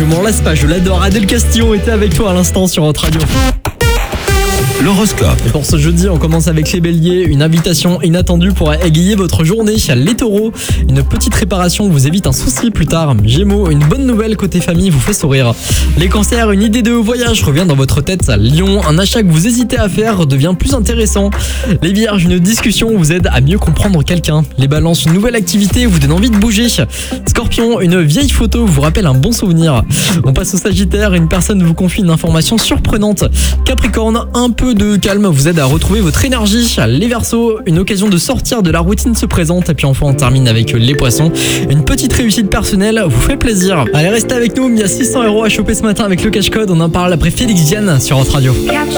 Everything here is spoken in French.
m'en lasse pas, je l'adore. Adèle Castillon était avec toi à l'instant sur votre radio. L'horoscope. Et pour ce jeudi, on commence avec les béliers. Une invitation inattendue pourra égayer votre journée. Les taureaux, une petite réparation vous évite un souci plus tard. Gémeaux, une bonne nouvelle côté famille vous fait sourire. Les cancers, une idée de voyage revient dans votre tête. Lion, un achat que vous hésitez à faire devient plus intéressant. Les vierges, une discussion vous aide à mieux comprendre quelqu'un. Les balances, une nouvelle activité vous donne envie de bouger. Scorpion, une vieille photo vous rappelle un bon souvenir. On passe au sagittaire, une personne vous confie une information surprenante. Capricorne, un peu de calme vous aide à retrouver votre énergie. Les Verseaux, une occasion de sortir de la routine se présente. Et puis enfin on termine avec les poissons. Une petite réussite personnelle vous fait plaisir. Allez, restez avec nous, il y a 600 € à choper ce matin avec le cash code. On en parle après Félix Diane sur votre radio.